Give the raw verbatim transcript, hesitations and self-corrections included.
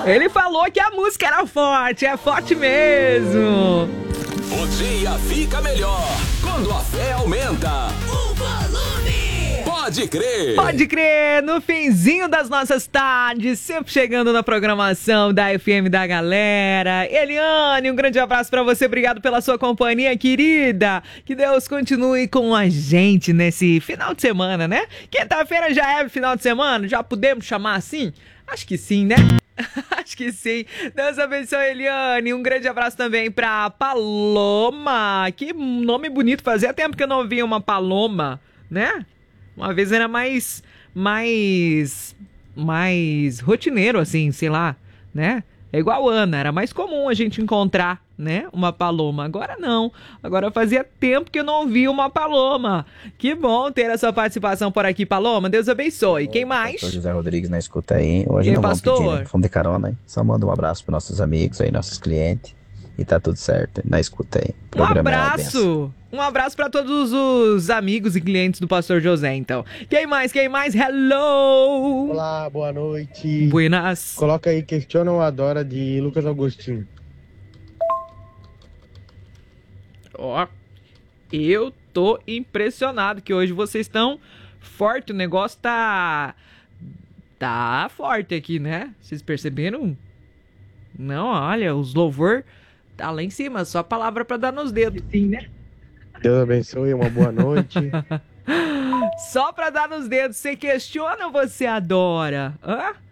Ele falou que a música era forte, é forte mesmo. O dia fica melhor quando a fé aumenta. O volume. Pode crer. Pode crer, no finzinho das nossas tardes, sempre chegando na programação da F M da galera. Eliane, um grande abraço pra você, obrigado pela sua companhia, querida. Que Deus continue com a gente nesse final de semana, né? Quinta-feira já é final de semana, já podemos chamar assim? Acho que sim, né? Acho que sim. Deus abençoe, Eliane. Um grande abraço também pra Paloma. Que nome bonito. Fazia tempo que eu não via uma Paloma, né? Uma vez era mais... Mais... Mais rotineiro, assim, sei lá, né? É igual Ana. Era mais comum a gente encontrar, né? Uma Paloma. Agora não. Agora fazia tempo que eu não vi uma Paloma. Que bom ter a sua participação por aqui, Paloma. Deus abençoe. Oi, quem mais? Pastor José Rodrigues na escuta aí. Hoje e não pastor? vamos pedir, né? Vamos de carona, hein? Só manda um abraço para nossos amigos aí, nossos clientes. E tá tudo certo. Na escuta aí. Um abraço! Um abraço para todos os amigos e clientes do Pastor José, então. Quem mais? Quem mais? Hello! Olá, boa noite. Buenas. Coloca aí Questiona ou Adora de Lucas Agostinho. Ó, eu tô impressionado que hoje vocês estão forte. O negócio tá... Tá forte aqui, né? Vocês perceberam? Não, olha, os louvor tá lá em cima. Só palavra pra dar nos dedos. Sim, né? Deus abençoe, uma boa noite. Só pra dar nos dedos. Você questiona ou você adora? Hã?